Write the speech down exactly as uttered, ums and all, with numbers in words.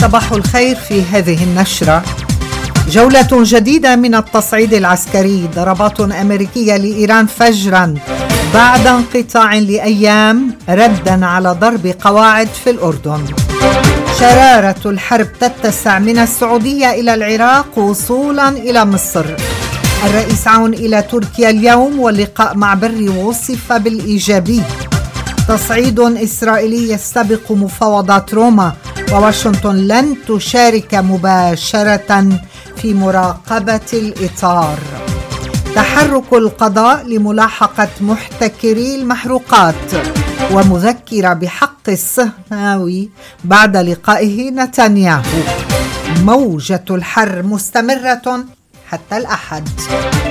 صباح الخير. في هذه النشرة جولة جديدة من التصعيد العسكري. ضربات أمريكية لإيران فجرا بعد انقطاع لأيام ردا على ضرب قواعد في الأردن. شرارة الحرب تتسع من السعودية إلى العراق وصولا إلى مصر. الرئيس عون إلى تركيا اليوم، واللقاء مع بري وصف بالإيجابي. تصعيد إسرائيلي يستبق مفاوضات روما، وواشنطن لن تشارك مباشرة في مراقبة الإطار. تحرك القضاء لملاحقة محتكري المحروقات، ومذكرة بحق الصهيوني بعد لقائه نتنياهو. موجة الحر مستمرة حتى الأحد.